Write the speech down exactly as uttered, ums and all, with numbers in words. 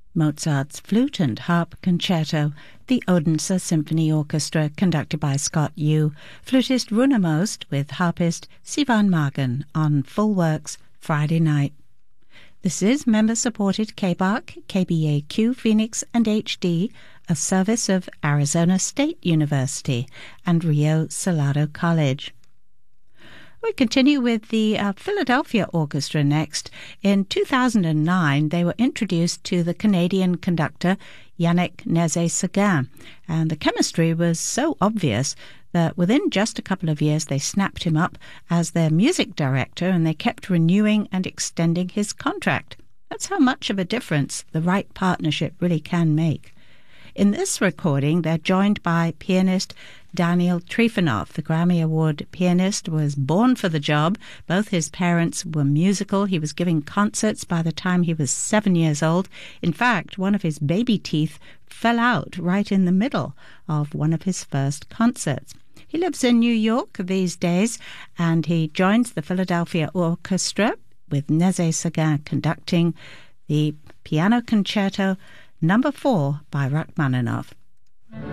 Mozart's Flute and Harp Concerto, the Odense Symphony Orchestra, conducted by Scott Yu, flutist Runa Most with harpist Sivan Magen on Full Works Friday night. This is member-supported K B A R C, K B A Q Phoenix, and H D, a service of Arizona State University and Rio Salado College. We continue with the uh, Philadelphia Orchestra next. In two thousand nine, they were introduced to the Canadian conductor Yannick Nézet-Séguin, and the chemistry was so obvious that within just a couple of years they snapped him up as their music director, and they kept renewing and extending his contract. That's how much of a difference the right partnership really can make. In this recording, they're joined by pianist Daniel Trifonov. The Grammy Award pianist was born for the job. Both his parents were musical. He was giving concerts by the time he was seven years old. In fact, one of his baby teeth fell out right in the middle of one of his first concerts. He lives in New York these days, and he joins the Philadelphia Orchestra with Nézet-Séguin conducting the Piano Concerto Number four by Rachmaninoff.